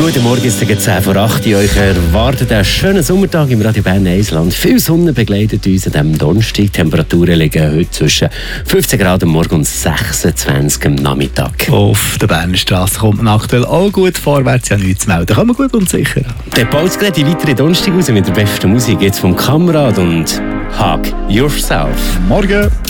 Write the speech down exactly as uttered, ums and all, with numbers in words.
Guten Morgen, es ist zehn vor acht. Euch erwartet einen schönen Sommertag im Radio Bern Eisland. Viel Sonne begleitet uns an diesem Donnerstag. Die Temperaturen liegen heute zwischen fünfzehn Grad am Morgen und sechsundzwanzig am Nachmittag. Auf der Berner Straße kommt man aktuell auch gut vorwärts, ja nichts zu melden. Kann man gut und sicher. Der Pause geht die weitere Donnerstag raus mit der besten Musik jetzt vom Kamerad und Hug Yourself. Morgen.